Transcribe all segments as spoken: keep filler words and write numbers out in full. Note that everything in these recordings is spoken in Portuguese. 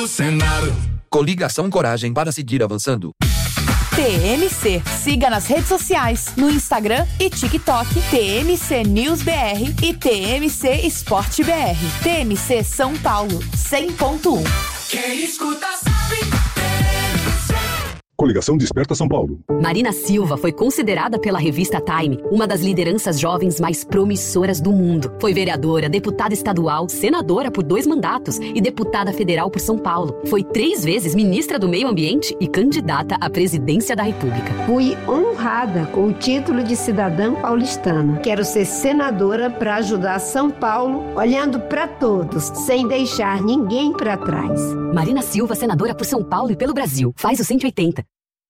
Senado. Coligação Coragem para seguir avançando. T M C. Siga nas redes sociais, no Instagram e TikTok, T M C News B R e T M C Esporte B R. T M C São Paulo, cem ponto um. Quem escuta sabe. Coligação Desperta São Paulo. Marina Silva foi considerada pela revista Time uma das lideranças jovens mais promissoras do mundo. Foi vereadora, deputada estadual, senadora por dois mandatos e deputada federal por São Paulo. Foi três vezes ministra do Meio Ambiente e candidata à presidência da República. Fui honrada com o título de cidadã paulistana. Quero ser senadora para ajudar São Paulo, olhando para todos, sem deixar ninguém para trás. Marina Silva, senadora por São Paulo e pelo Brasil. Faz o cento e oitenta.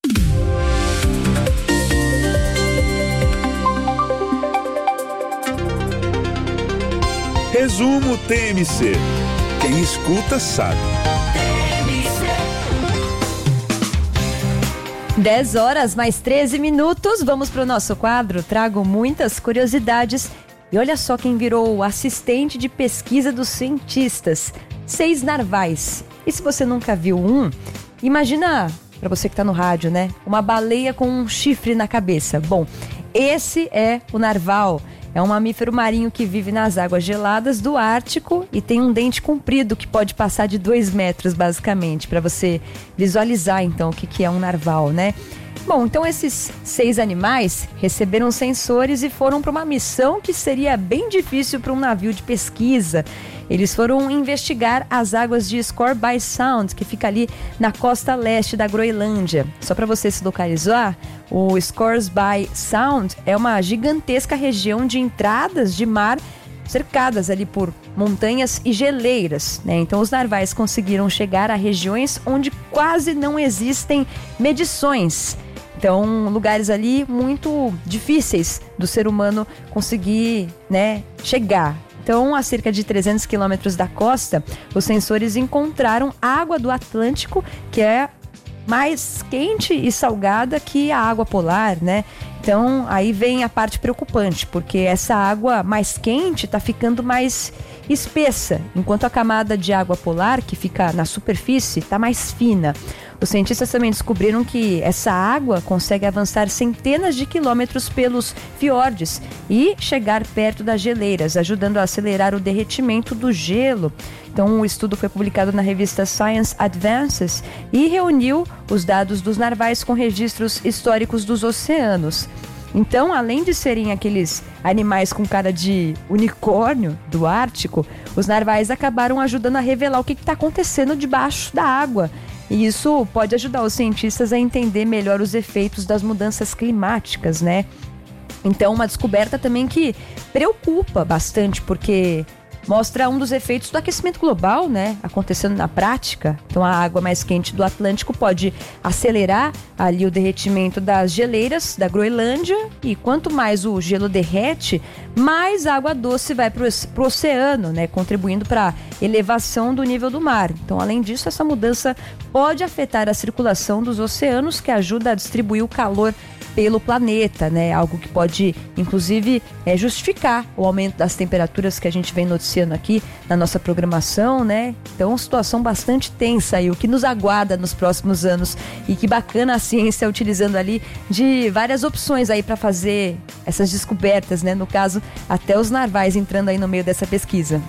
Resumo T M C. Quem escuta sabe. dez horas mais treze minutos. Vamos para o nosso quadro. Trago muitas curiosidades. E olha só quem virou assistente de pesquisa dos cientistas. Seis narvais. E se você nunca viu um, imagina, para você que está no rádio, né? Uma baleia com um chifre na cabeça. Bom, esse é o narval. É um mamífero marinho que vive nas águas geladas do Ártico e tem um dente comprido que pode passar de dois metros, basicamente, para você visualizar, então, o que, que é um narval, né? Bom, então esses seis animais receberam sensores e foram para uma missão que seria bem difícil para um navio de pesquisa. Eles foram investigar as águas de Scoresby Sound, que fica ali na costa leste da Groenlândia. Só para você se localizar, o Scoresby Sound é uma gigantesca região de entradas de mar cercadas ali por montanhas e geleiras, né? Então os narvais conseguiram chegar a regiões onde quase não existem medições. Então, lugares ali muito difíceis do ser humano conseguir, né, chegar. Então, a cerca de trezentos quilômetros da costa, os sensores encontraram água do Atlântico, que é mais quente e salgada que a água polar, né? Então, aí vem a parte preocupante, porque essa água mais quente está ficando mais espessa, enquanto a camada de água polar, que fica na superfície, está mais fina. Os cientistas também descobriram que essa água consegue avançar centenas de quilômetros pelos fiordes e chegar perto das geleiras, ajudando a acelerar o derretimento do gelo. Então, o estudo foi publicado na revista Science Advances e reuniu os dados dos narvais com registros históricos dos oceanos. Então, além de serem aqueles animais com cara de unicórnio do Ártico, os narvais acabaram ajudando a revelar o que está acontecendo debaixo da água. E isso pode ajudar os cientistas a entender melhor os efeitos das mudanças climáticas, né? Então, uma descoberta também que preocupa bastante, porque mostra um dos efeitos do aquecimento global, né, acontecendo na prática. Então, a água mais quente do Atlântico pode acelerar ali o derretimento das geleiras da Groenlândia, e quanto mais o gelo derrete, mais água doce vai para o oceano, né, contribuindo para a elevação do nível do mar. Então, além disso, essa mudança pode afetar a circulação dos oceanos, que ajuda a distribuir o calor pelo planeta, né? Algo que pode, inclusive, é, justificar o aumento das temperaturas que a gente vem noticiando aqui na nossa programação, né? Então, situação bastante tensa e o que nos aguarda nos próximos anos. E que bacana a ciência utilizando ali de várias opções aí para fazer essas descobertas, né? No caso, até os narvais entrando aí no meio dessa pesquisa.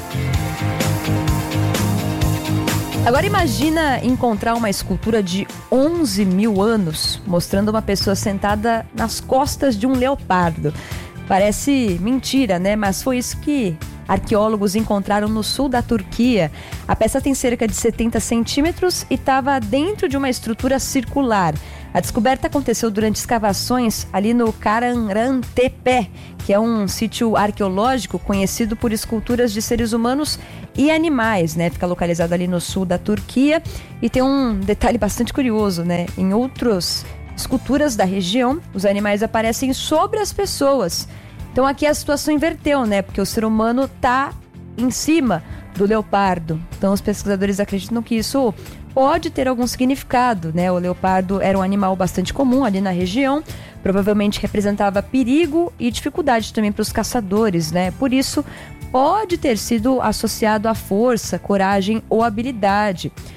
Agora imagina encontrar uma escultura de onze mil anos, mostrando uma pessoa sentada nas costas de um leopardo. Parece mentira, né? Mas foi isso que arqueólogos encontraram no sul da Turquia. A peça tem cerca de setenta centímetros e estava dentro de uma estrutura circular. A descoberta aconteceu durante escavações ali no Karahantepe, que é um sítio arqueológico conhecido por esculturas de seres humanos e animais, né? Fica localizado ali no sul da Turquia. E tem um detalhe bastante curioso, né? Em outras esculturas da região, os animais aparecem sobre as pessoas. Então aqui a situação inverteu, né? Porque o ser humano está em cima do leopardo. Então os pesquisadores acreditam que isso pode ter algum significado, né? O leopardo era um animal bastante comum ali na região, provavelmente representava perigo e dificuldade também para os caçadores, né? Por isso, pode ter sido associado à força, coragem ou habilidade.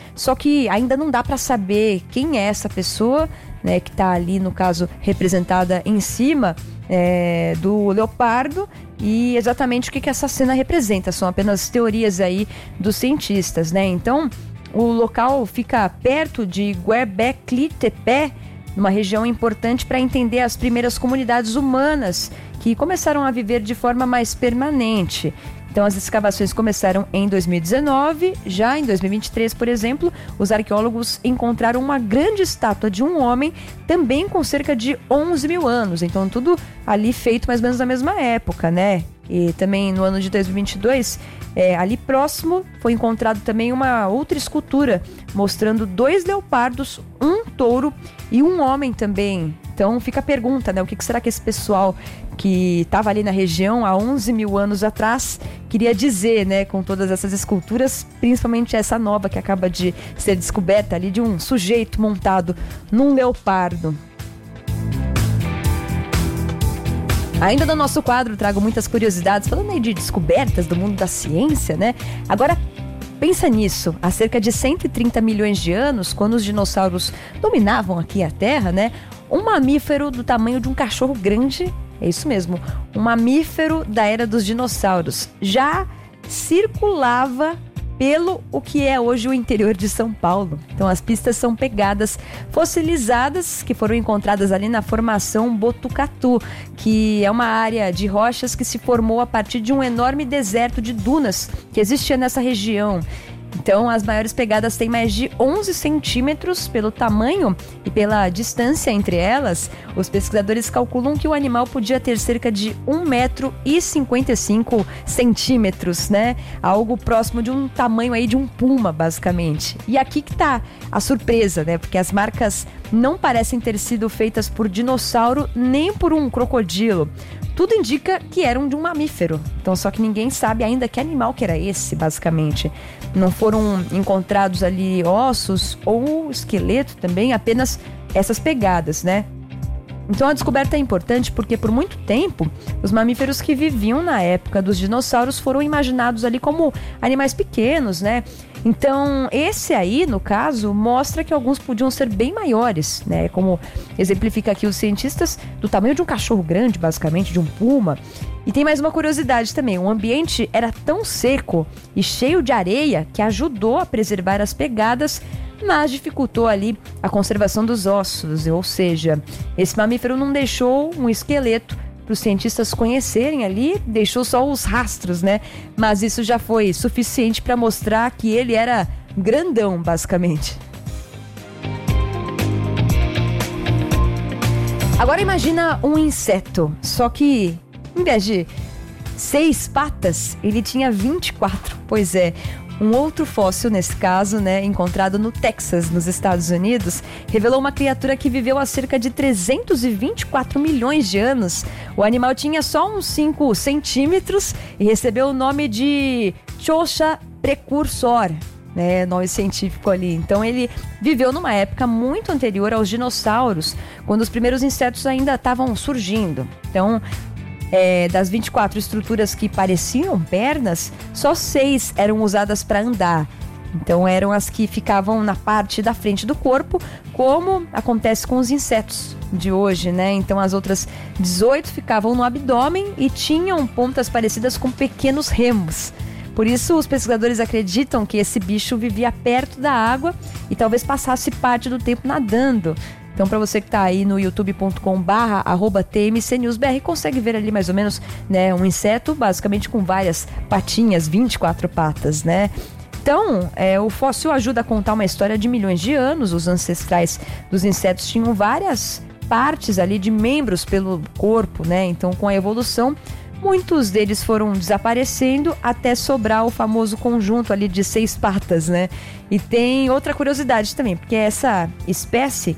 só que ainda não dá para saber quem é essa pessoa, né, que está ali, no caso, representada em cima é, do leopardo, e exatamente o que, que essa cena representa. São apenas teorias aí dos cientistas, né? Então, o local fica perto de Göbekli Tepe, numa região importante para entender as primeiras comunidades humanas que começaram a viver de forma mais permanente. Então, as escavações começaram em dois mil e dezenove. Já em dois mil e vinte e três, por exemplo, os arqueólogos encontraram uma grande estátua de um homem, também com cerca de onze mil anos. Então, tudo ali feito mais ou menos na mesma época, né? E também no ano de dois mil e vinte e dois, é, ali próximo, foi encontrado também uma outra escultura mostrando dois leopardos, um touro e um homem também. Então fica a pergunta, né? O que será que esse pessoal que estava ali na região há onze mil anos atrás queria dizer, né? Com todas essas esculturas, principalmente essa nova que acaba de ser descoberta ali, de um sujeito montado num leopardo. Ainda no nosso quadro, trago muitas curiosidades, falando aí de descobertas do mundo da ciência, né? Agora, pensa nisso, há cerca de cento e trinta milhões de anos, quando os dinossauros dominavam aqui a Terra, né? Um mamífero do tamanho de um cachorro grande, é isso mesmo, um mamífero da era dos dinossauros, já circulava pelo o que é hoje o interior de São Paulo. Então as pistas são pegadas fossilizadas que foram encontradas ali na formação Botucatu, que é uma área de rochas que se formou a partir de um enorme deserto de dunas que existia nessa região. Então, as maiores pegadas têm mais de onze centímetros pelo tamanho e pela distância entre elas. Os pesquisadores calculam que o animal podia ter cerca de um metro e cinquenta e cinco centímetros, né? Algo próximo de um tamanho aí de um puma, basicamente. E aqui que tá a surpresa, né? Porque as marcas não parecem ter sido feitas por dinossauro nem por um crocodilo. Tudo indica que eram de um mamífero. Então, só que ninguém sabe ainda que animal que era esse, basicamente. Não foram encontrados ali ossos ou esqueleto também, apenas essas pegadas, né? Então a descoberta é importante porque por muito tempo os mamíferos que viviam na época dos dinossauros foram imaginados ali como animais pequenos, né? Então esse aí, no caso, mostra que alguns podiam ser bem maiores, né? Como exemplifica aqui os cientistas, do tamanho de um cachorro grande, basicamente, de um puma. E tem mais uma curiosidade também, o ambiente era tão seco e cheio de areia que ajudou a preservar as pegadas, mas dificultou ali a conservação dos ossos, ou seja, esse mamífero não deixou um esqueleto para os cientistas conhecerem ali, deixou só os rastros, né? Mas isso já foi suficiente para mostrar que ele era grandão, basicamente. Agora imagina um inseto, só que em vez de seis patas, ele tinha vinte e quatro. Pois é, um outro fóssil, nesse caso, né, encontrado no Texas, nos Estados Unidos, revelou uma criatura que viveu há cerca de trezentos e vinte e quatro milhões de anos. O animal tinha só uns cinco centímetros e recebeu o nome de Chosha precursor, né, nome científico ali. Então ele viveu numa época muito anterior aos dinossauros, quando os primeiros insetos ainda estavam surgindo. Então, É, das vinte e quatro estruturas que pareciam pernas, só seis eram usadas para andar. Então eram as que ficavam na parte da frente do corpo, como acontece com os insetos de hoje, né? Então as outras dezoito ficavam no abdômen e tinham pontas parecidas com pequenos remos. Por isso, os pesquisadores acreditam que esse bicho vivia perto da água e talvez passasse parte do tempo nadando. Então, para você que está aí no youtube ponto com barra arroba T M C News B R, consegue ver ali mais ou menos, né, um inseto basicamente com várias patinhas, vinte e quatro patas, né? Então, é, o fóssil ajuda a contar uma história de milhões de anos. Os ancestrais dos insetos tinham várias partes ali de membros pelo corpo, né? Então, com a evolução, muitos deles foram desaparecendo até sobrar o famoso conjunto ali de seis patas, né? E tem outra curiosidade também, porque essa espécie